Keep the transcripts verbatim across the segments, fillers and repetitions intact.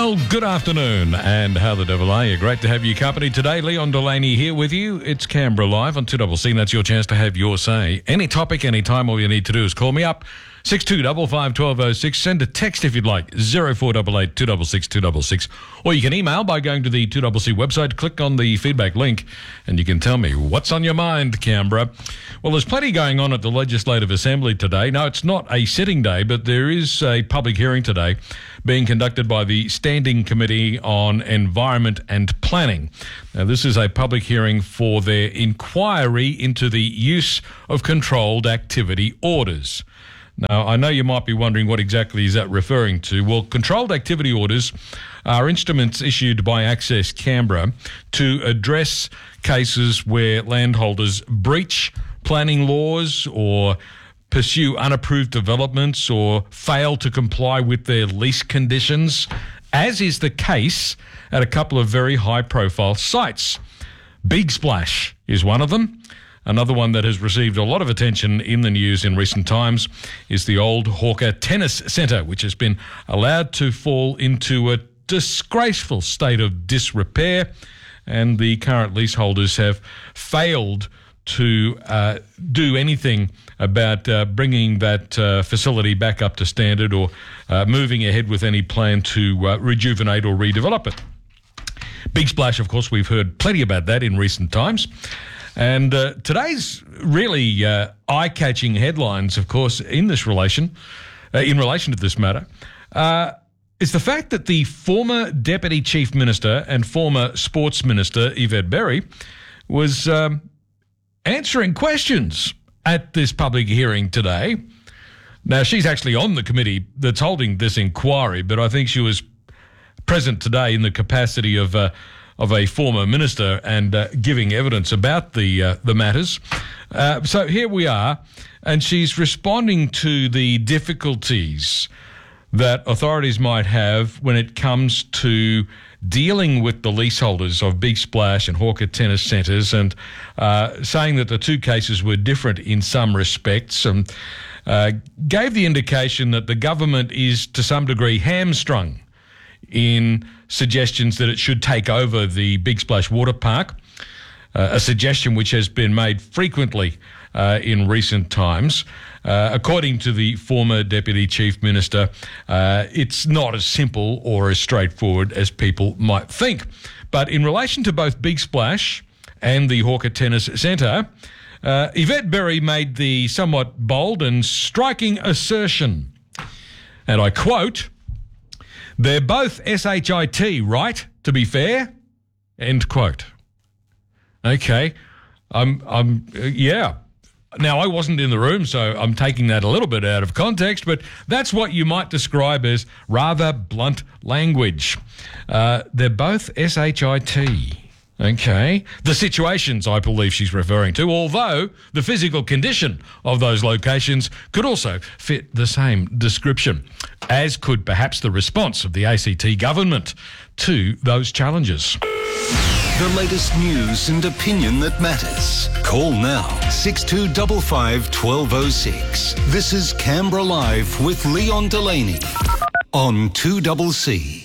Well, good afternoon, and how the devil are you? Great to have you company today. Leon Delaney here with you. It's Canberra Live on two C C. That's your chance to have your say. Any topic, any time, all you need to do is call me up. six two five five, one two zero six. Send a text if you'd like, zero four eight eight, two six six, two six six. Or you can email by going to the two C C website, click on the feedback link, and you can tell me what's on your mind, Canberra. Well, there's plenty going on at the Legislative Assembly today. No, it's not a sitting day, but there is a public hearing today being conducted by the Standing Committee on Environment and Planning. Now, this is a public hearing for their inquiry into the use of controlled activity orders. Now, I know you might be wondering what exactly is that referring to. Well, controlled activity orders are instruments issued by Access Canberra to address cases where landholders breach planning laws or pursue unapproved developments or fail to comply with their lease conditions, as is the case at a couple of very high-profile sites. Big Splash is one of them. Another one that has received a lot of attention in the news in recent times is the old Hawker Tennis Centre, which has been allowed to fall into a disgraceful state of disrepair, and the current leaseholders have failed to uh, do anything about uh, bringing that uh, facility back up to standard or uh, moving ahead with any plan to uh, rejuvenate or redevelop it. Big Splash, of course, we've heard plenty about that in recent times. And uh, today's really uh, eye-catching headlines, of course, in this relation, uh, in relation to this matter, uh, is the fact that the former Deputy Chief Minister and former Sports Minister, Yvette Berry, was um, answering questions at this public hearing today. Now, she's actually on the committee that's holding this inquiry, but I think she was present today in the capacity of uh, of a former minister and uh, giving evidence about the uh, the matters. Uh, so here we are, and she's responding to the difficulties that authorities might have when it comes to dealing with the leaseholders of Big Splash and Hawker Tennis Centres, and uh, saying that the two cases were different in some respects, and uh, gave the indication that the government is to some degree hamstrung in suggestions that it should take over the Big Splash Water Park, uh, a suggestion which has been made frequently uh, in recent times. Uh, according to the former Deputy Chief Minister, uh, it's not as simple or as straightforward as people might think. But in relation to both Big Splash and the Hawker Tennis Centre, uh, Yvette Berry made the somewhat bold and striking assertion, and I quote, "They're both S H I T, right, to be fair?" End quote. Okay. I'm, I'm, uh, yeah. Now, I wasn't in the room, so I'm taking that a little bit out of context, but that's what you might describe as rather blunt language. Uh, they're both S H I T. Okay. The situations I believe she's referring to, although the physical condition of those locations could also fit the same description, as could perhaps the response of the A C T government to those challenges. The latest news and opinion that matters. Call now, six two five five, one two zero six. This is Canberra Live with Leon Delaney on two C C.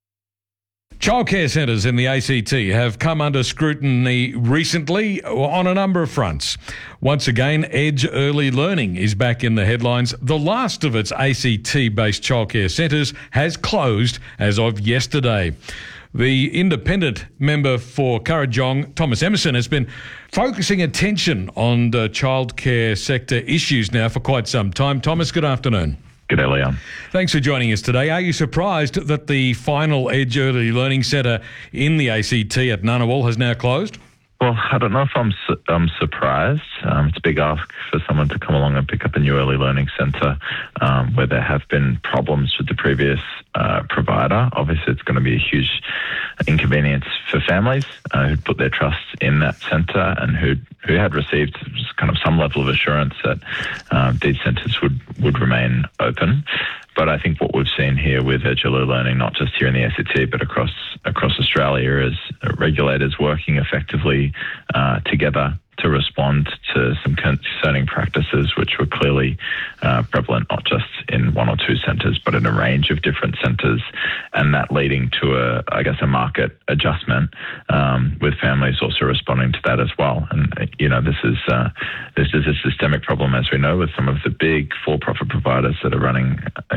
Childcare centres in the A C T have come under scrutiny recently on a number of fronts. Once again, Edge Early Learning is back in the headlines. The last of its A C T-based childcare centres has closed as of yesterday. The independent member for Kurrajong, Thomas Emerson, has been focusing attention on the childcare sector issues now for quite some time. Thomas, good afternoon. G'day, Leon. Thanks for joining us today. Are you surprised that the final Edge Early Learning Centre in the A C T at Ngunnawal has now closed? Well, I don't know if I'm su- I'm surprised. Um, it's a big ask for someone to come along and pick up a new early learning centre um, where there have been problems with the previous uh, provider. Obviously, it's going to be a huge inconvenience for families uh, who'd put their trust in that centre and who who had received kind of some level of assurance that um, these centres would, would remain open. But I think what we've seen here with Edge Early Learning, not just here in the A C T, but across across Australia, is regulators working effectively uh, together to respond to some concerning practices which were clearly uh, prevalent, not just in one or two centres, but in a range of different centres, and that leading to a, I guess, a market adjustment, um, with families also responding to that as well. And you know, this is uh, this is a systemic problem, as we know, with some of the big for-profit providers that are running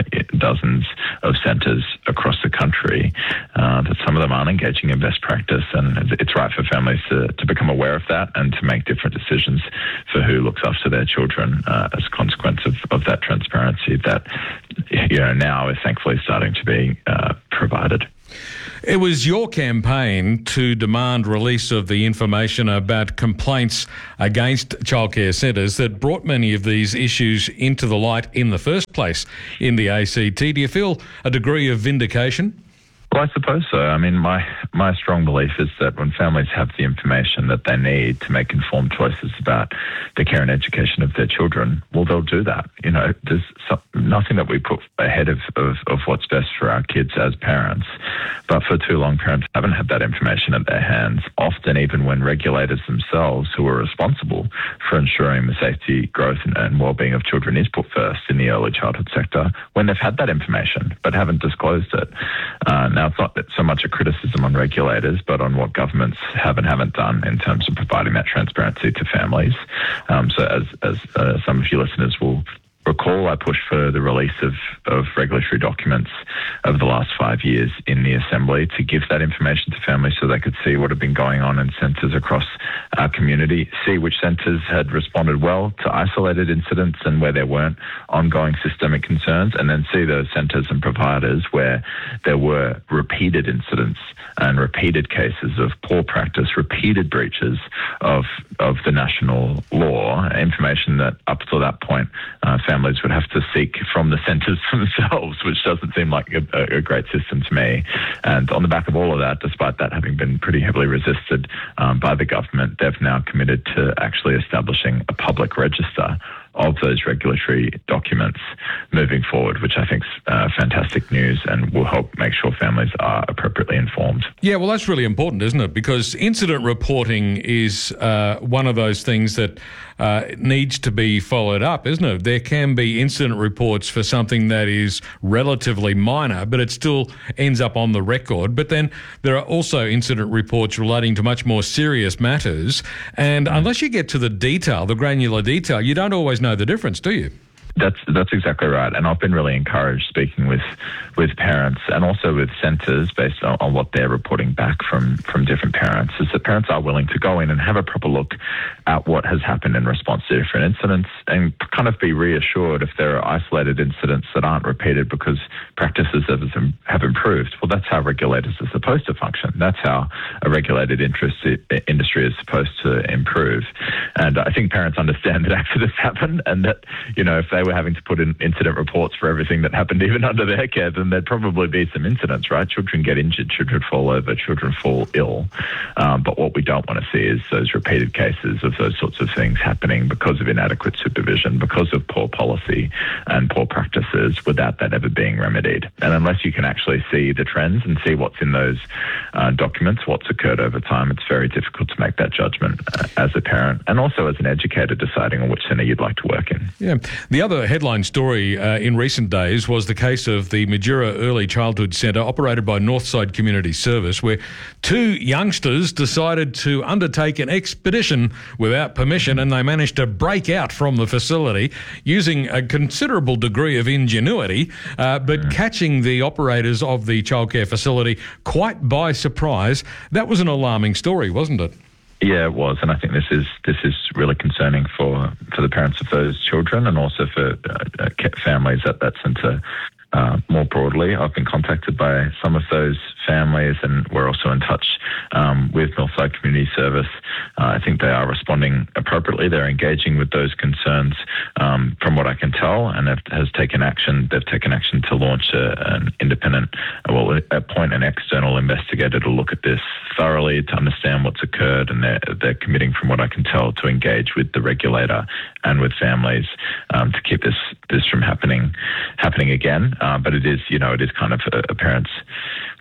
dozens of centres across the country. Uh, that some of them aren't engaging in best practice, and it's right for families to, to become aware of that and to make different decisions for who looks after their children uh, as a consequence of, of that transparency that, you know, now is thankfully starting to be uh, provided. It was your campaign to demand release of the information about complaints against childcare centres that brought many of these issues into the light in the first place in the A C T. Do you feel a degree of vindication? Well, I suppose so. I mean, my, my strong belief is that when families have the information that they need to make informed choices about the care and education of their children, well, they'll do that. You know, there's some, nothing that we put ahead of, of, of what's best for our kids as parents. But for too long, parents haven't had that information at their hands, often even when regulators themselves, who are responsible for ensuring the safety, growth and, and well-being of children is put first in the early childhood sector, when they've had that information but haven't disclosed it. Uh, now, it's not so much a criticism on regulators, but on what governments have and haven't done in terms of providing that transparency to families. Um, so as, as uh, some of your listeners will recall, I pushed for the release of, of regulatory documents over the last five years in the Assembly to give that information to families so they could see what had been going on in centres across our community, see which centres had responded well to isolated incidents and where there weren't ongoing systemic concerns, and then see those centres and providers where there were repeated incidents and repeated cases of poor practice, repeated breaches of, of the national law, information that up to that point uh, families would have to seek from the centres themselves, which doesn't seem like a, a great system to me. And on the back of all of that, despite that having been pretty heavily resisted um, by the government, they've now committed to actually establishing a public register of those regulatory documents moving forward, which I think is uh, fantastic news and will help make sure families are appropriately informed. Yeah, well, that's really important, isn't it? Because incident reporting is uh, one of those things that uh, needs to be followed up, isn't it? There can be incident reports for something that is relatively minor, but it still ends up on the record. But then there are also incident reports relating to much more serious matters. And mm. unless you get to the detail, the granular detail, you don't always know the difference, do you? That's that's exactly right, and I've been really encouraged speaking with with parents and also with centres based on, on what they're reporting back from from different parents, is that parents are willing to go in and have a proper look at what has happened in response to different incidents and kind of be reassured if there are isolated incidents that aren't repeated because practices have, have improved. Well, that's how regulators are supposed to function. That's how a regulated interest industry is supposed to improve. And I think parents understand that accidents happen and that, you know, if they were having to put in incident reports for everything that happened even under their care, then there'd probably be some incidents, right? Children get injured, children fall over, children fall ill. Um, but what we don't want to see is those repeated cases of those sorts of things happening because of inadequate supervision, because of poor policy and poor practices without that ever being remedied. And unless you can actually see the trends and see what's in those uh, documents, what's occurred over time, it's very difficult to make that judgment uh, as a parent and also as an educator deciding on which centre you'd like to work in. Yeah. The other headline story uh, in recent days was the case of the Majura Early Childhood Centre operated by Northside Community Service, where two youngsters decided to undertake an expedition without permission, and they managed to break out from the facility using a considerable degree of ingenuity, uh, but mm. catching the operators of the childcare facility quite by surprise. That was an alarming story, wasn't it? Yeah, it was, and I think this is this is really concerning for, for the parents of those children and also for uh, families at that centre uh, more broadly. I've been contacted by some of those families, and we're also in touch um, with Northside Community Service. Uh, I think they are responding appropriately. They're engaging with those concerns um, from what I can tell, and it has taken action. They've taken action to launch a, an independent, well, appoint an external investigator to look at this thoroughly, to understand what's occurred, and they're, they're committing, from what I can tell, to engage with the regulator and with families um, to keep this this from happening happening again. Uh, but it is, you know, it is kind of a, a parent's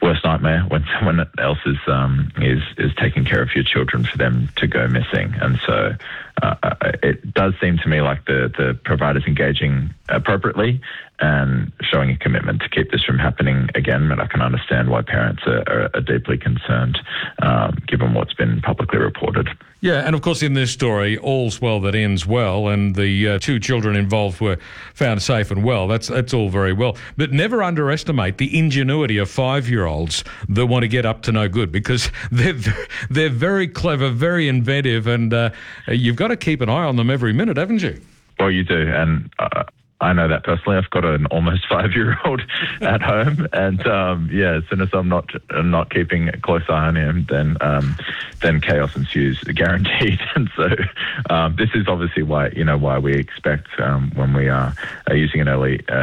worst nightmare when someone else is um, is is taking care of your children for them to go missing. And so uh, it does seem to me like the the provider's engaging appropriately and showing a commitment to keep this from happening again. But I can understand why parents are, are, are deeply concerned, um, given what's been publicly reported. Yeah, and of course in this story, all's well that ends well, and the uh, two children involved were found safe and well. That's that's all very well. But never underestimate the ingenuity of five-year-olds that want to get up to no good, because they're, they're very clever, very inventive, and uh, you've got to keep an eye on them every minute, haven't you? Well, you do, and uh, I know that personally. I've got an almost five-year-old at home, and um, yeah, as soon as I'm not I'm not keeping a close eye on him, then um, then chaos ensues, guaranteed. And so um, this is obviously why you know why we expect um, when we are uh, using an early. Uh,